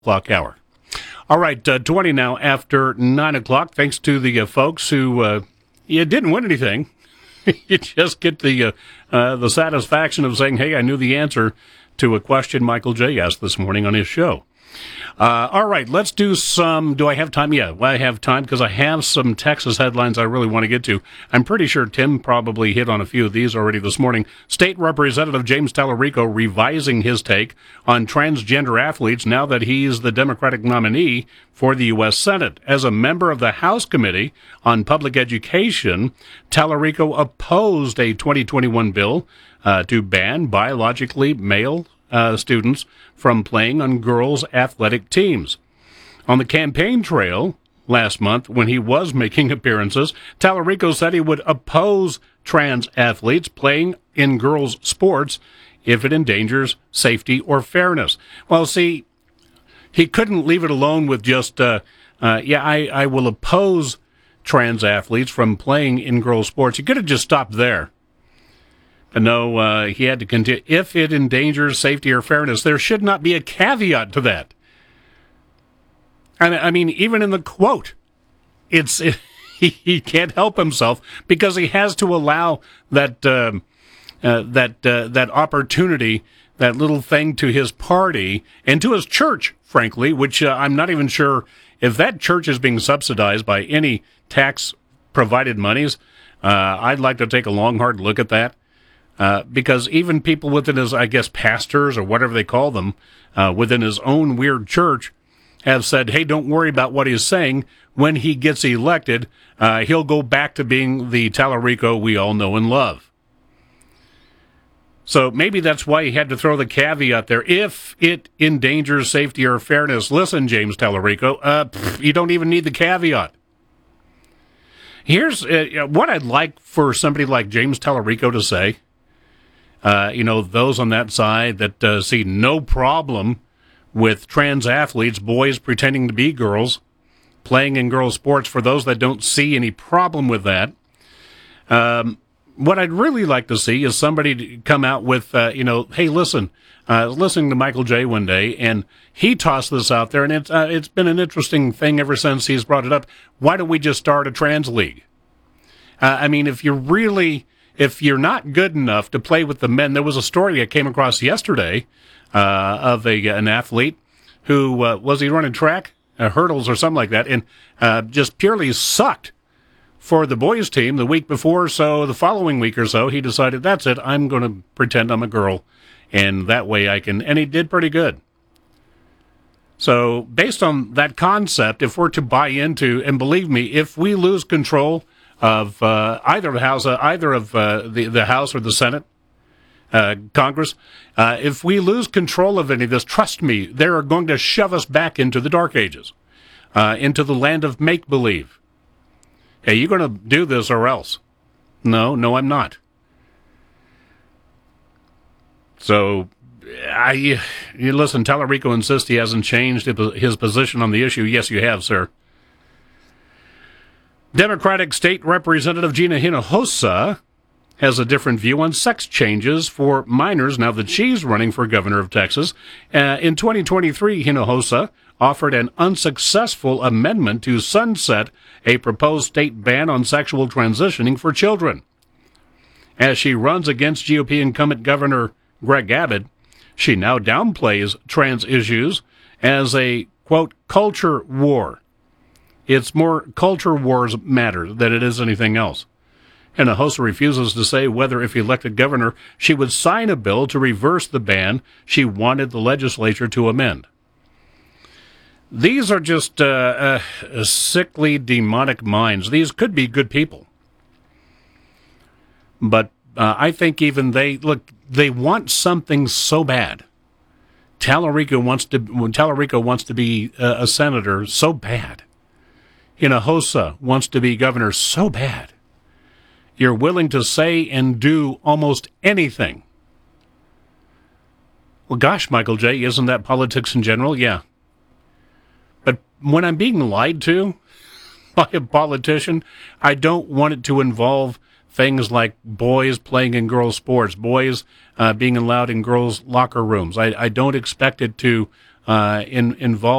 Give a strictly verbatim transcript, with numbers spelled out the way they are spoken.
Clock hour. All right, uh, twenty now after nine o'clock. Thanks to the uh, folks who uh, you didn't win anything. You just get the uh, uh, the satisfaction of saying, "Hey, I knew the answer to a question Michael J. asked this morning on his show." Uh, all right, let's do some. Do I have time? Yeah, well, I have time because I have some Texas headlines I really want to get to. I'm pretty sure Tim probably hit on a few of these already this morning. State Representative James Tallarico revising his take on transgender athletes now that he's the Democratic nominee for the U S Senate. As a member of the House Committee on Public Education, Tallarico opposed a twenty twenty-one bill uh, to ban biologically male Uh, students from playing on girls' athletic teams. On the campaign trail last month, when he was making appearances, Tallarico said he would oppose trans athletes playing in girls' sports if it endangers safety or fairness. Well, see, he couldn't leave it alone with just, uh, uh, yeah, I, I will oppose trans athletes from playing in girls' sports. He could have just stopped there. No, uh, he had to continue. If it endangers safety or fairness, there should not be a caveat to that. And I mean, even in the quote, it's it, he, he can't help himself because he has to allow that uh, uh, that uh, that opportunity, that little thing to his party and to his church, frankly, which uh, I'm not even sure if that church is being subsidized by any tax-provided monies. Uh, I'd like to take a long, hard look at that. Uh, because even people within his, I guess, pastors or whatever they call them, uh, within his own weird church have said, hey, don't worry about what he's saying. When he gets elected, uh, he'll go back to being the Tallarico we all know and love. So maybe that's why he had to throw the caveat there. If it endangers safety or fairness, listen, James Tallarico, uh, pff, you don't even need the caveat. Here's uh, what I'd like for somebody like James Tallarico to say. Uh, you know, those on that side that uh, see no problem with trans athletes, boys pretending to be girls, playing in girls' sports, for those that don't see any problem with that. Um, what I'd really like to see is somebody come out with, uh, you know, hey, listen, uh, listening to Michael J. one day, and he tossed this out there, and it's, uh, it's been an interesting thing ever since he's brought it up. Why don't we just start a trans league? Uh, I mean, if you're really... If you're not good enough to play with the men, there was a story I came across yesterday uh, of a an athlete who, uh, was he running track, uh, hurdles or something like that, and uh, just purely sucked for the boys' team the week before. So the following week or so, he decided, that's it, I'm going to pretend I'm a girl, and that way I can, and he did pretty good. So based on that concept, if we're to buy into, and believe me, if we lose control of uh, either the House, uh, either of uh, the the House or the Senate, uh, Congress, uh, if we lose control of any of this, trust me, they are going to shove us back into the Dark Ages, uh, into the land of make believe. Hey, you're going to do this or else? No, no, I'm not. So, I you listen. Tallarico insists he hasn't changed his position on the issue. Yes, you have, sir. Democratic State Representative Gina Hinojosa has a different view on sex changes for minors now that she's running for governor of Texas. Uh, in twenty twenty-three, Hinojosa offered an unsuccessful amendment to sunset a proposed state ban on sexual transitioning for children. As she runs against G O P incumbent Governor Greg Abbott, she now downplays trans issues as a, quote, culture war. It's more culture wars matter than it is anything else. Hinojosa refuses to say whether, if elected governor, she would sign a bill to reverse the ban she wanted the legislature to amend. These are just uh, uh, sickly, demonic minds. These could be good people. But uh, I think even they, look, they want something so bad. Tallarico wants to, Tallarico wants to be uh, a senator so bad. Hinojosa wants to be governor so bad. You're willing to say and do almost anything. Well, gosh, Michael J., isn't that politics in general? Yeah. But when I'm being lied to by a politician, I don't want it to involve things like boys playing in girls' sports, boys uh, being allowed in girls' locker rooms. I, I don't expect it to uh, in, involved.